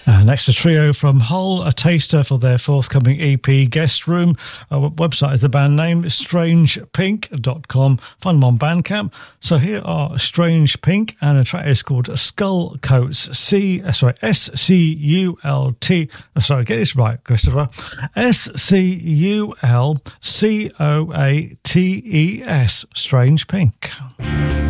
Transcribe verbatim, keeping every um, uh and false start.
Uh, next, a trio from Hull, a taster for their forthcoming E P Guest Room. Our website is the band name, strange pink dot com. Find them on Bandcamp. So here are Strange Pink, and a track is called Skull Coats. C, uh, sorry, S C U L T. Uh, sorry, get this right, Christopher. S C U L C O A T E S. Strange Pink.